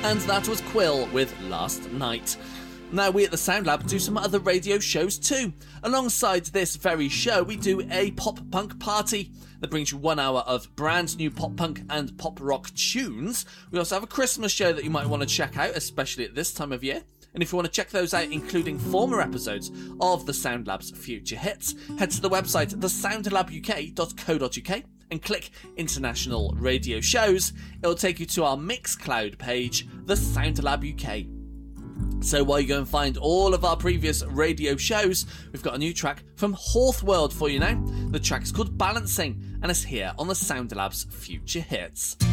And that was Quill with Last Night. Now, we at the Sound Lab do some other radio shows too. Alongside this very show, we do a pop punk party that brings you 1 hour of brand new pop punk and pop rock tunes. We also have a Christmas show that you might want to check out, especially at this time of year. And if you want to check those out, including former episodes of the Sound Lab's future hits, head to the website thesoundlabuk.co.uk and click International Radio Shows. It'll take you to our Mixcloud page, The Sound Lab UK. So while you go and find all of our previous radio shows, we've got a new track from Hawthworld for you now. The track is called Balancing and is here on the Sound Lab's future hits.